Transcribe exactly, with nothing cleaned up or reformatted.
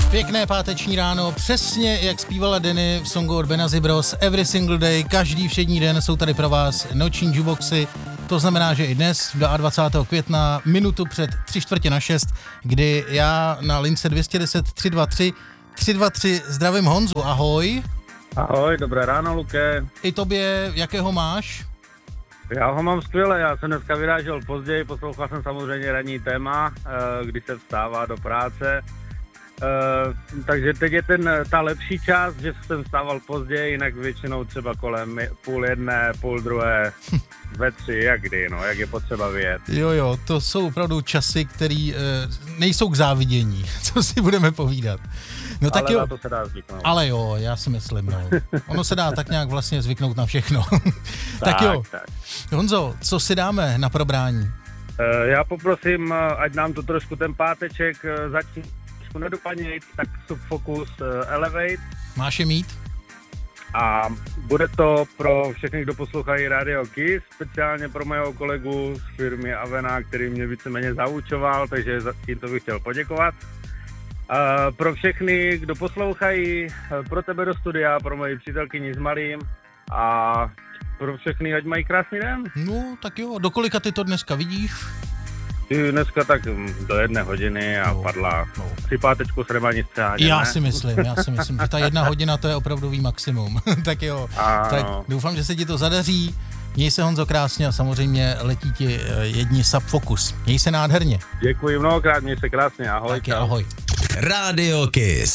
Pěkné páteční ráno, přesně jak zpívala Denny v songu od Benazzy Bros. Every single day, každý všední den jsou tady pro vás noční jukeboxy. To znamená, že i dnes, dvacátého druhého května, minutu před tři čtvrtě na šest, kdy já na lince dvě stě deset tři dva tři tři dva tři zdravím Honzu, ahoj. Ahoj, dobré ráno, Luke. I tobě, jakého máš? Já ho mám skvěle, já jsem dneska vyrážel později, poslouchal jsem samozřejmě ranní téma, kdy se vstává do práce. Uh, takže teď je ten, ta lepší část, že jsem vstával později, jinak většinou třeba kolem půl jedné, půl druhé, ve tři, jak kdy, no, jak je potřeba vyjet. Jo, jo, to jsou opravdu časy, které uh, nejsou k závidění, co si budeme povídat. No, tak ale jo, na to se dá zvyknout. Ale jo, já si myslím, no. Ono se dá tak nějak vlastně zvyknout na všechno. tak, tak jo, tak. Honzo, co si dáme na probrání? Uh, já poprosím, ať nám to trošku ten páteček uh, začne nedopadnějc, tak Subfocus uh, Elevate. Máš je mít? A bude to pro všechny, kdo poslouchají Radio Kiss, speciálně pro mého kolegu z firmy Avena, který mě víceméně zaučoval, takže za tímto bych chtěl poděkovat. Uh, pro všechny, kdo poslouchají, pro tebe do studia, pro moji přítelkyni s malým a pro všechny, ať mají krásný den. No, tak jo, do kolika ty to dneska vidíš? Ty dneska tak do jedné hodiny a no, padla no. Při pátečku se nemá nic přehánět, Já ne? si myslím, já si myslím, že ta jedna hodina to je opravdový maximum. tak jo, ano. Tak doufám, že se ti to zadaří. Měj se, Honzo, krásně a samozřejmě letí ti jedni Subfocus. Měj se nádherně. Děkuji mnohokrát, měj se krásně, ahoj. Taky ahoj. Radio Kiss.